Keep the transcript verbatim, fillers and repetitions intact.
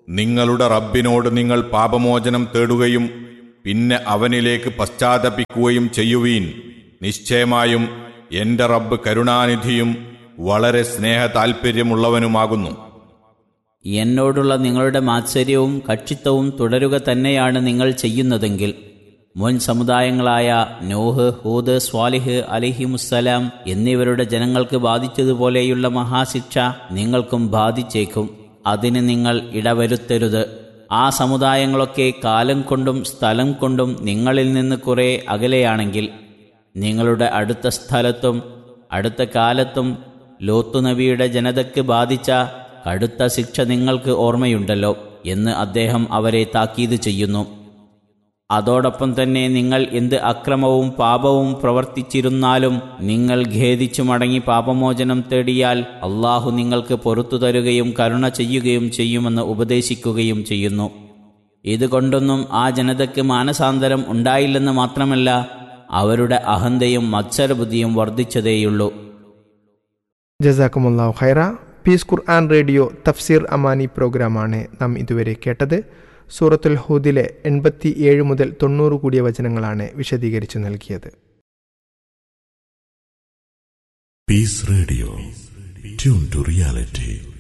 നിങ്ങളുടെ റബ്ബിനോട് നിങ്ങൾ പാപമോചനം തേടുകയും പിന്നെ അവനിലേക്ക് പശ്ചാത്തപിക്കുകയും ചെയ്യുവീൻ. നിശ്ചയമായും എന്റെ റബ്ബ് കരുണാനിധിയും വളരെ സ്നേഹ താൽപ്പര്യമുള്ളവനുമാകുന്നു. എന്നോടുള്ള നിങ്ങളുടെ മാത്സര്യവും കക്ഷിത്വവും തുടരുക തന്നെയാണ് നിങ്ങൾ ചെയ്യുന്നതെങ്കിൽ മുൻ സമുദായങ്ങളായ നോഹ്, ഹൂദ്, സ്വാലിഹ് അലൈഹിമുസ്സലാം എന്നിവരുടെ ജനങ്ങൾക്ക് ബാധിച്ചതുപോലെയുള്ള മഹാശിക്ഷ നിങ്ങൾക്കും ബാധിച്ചേക്കും. അതിന് നിങ്ങൾ ഇടവരുത്തരുത്. ആ സമുദായങ്ങളൊക്കെ കാലം കൊണ്ടും സ്ഥലം കൊണ്ടും നിങ്ങളിൽ നിന്ന് കുറേ അകലെയാണെങ്കിൽ നിങ്ങളുടെ അടുത്ത സ്ഥലത്തും അടുത്ത കാലത്തും ലോത്ത് നബിയുടെ ജനതയ്ക്ക് ബാധിച്ച കടുത്ത ശിക്ഷ നിങ്ങൾക്ക് ഓർമ്മയുണ്ടല്ലോ എന്ന് അദ്ദേഹം അവരെ താക്കീത് ചെയ്യുന്നു. അതോടൊപ്പം തന്നെ നിങ്ങൾ എന്ത് അക്രമവും പാപവും പ്രവർത്തിച്ചിരുന്നാലും നിങ്ങൾ ഖേദിച്ചു മടങ്ങി പാപമോചനം തേടിയാൽ അള്ളാഹു നിങ്ങൾക്ക് പൊറത്തു തരുകയും കരുണ ചെയ്യുകയും ചെയ്യുമെന്ന് ഉപദേശിക്കുകയും ചെയ്യുന്നു. ഇതുകൊണ്ടൊന്നും ആ ജനതയ്ക്ക് മാനസാന്തരം ഉണ്ടായില്ലെന്ന് മാത്രമല്ല, അവരുടെ അഹന്തയും മത്സരബുദ്ധിയും വർദ്ധിച്ചതേയുള്ളൂ. ജസാക്കുമുല്ലാഹു ഖൈറ. പീസ് ഖുർആൻ റേഡിയോ തഫ്സീർ അമാനി പ്രോഗ്രാമാണ് നാം ഇതുവരെ കേട്ടത്. സൂറത്തുൽ ഹൂദിലെ എൺപത്തി ഏഴ് മുതൽ തൊണ്ണൂറ് കൂടിയ വചനങ്ങളാണ് വിശദീകരിച്ചു നൽകിയത്. Piece radio, tune to reality.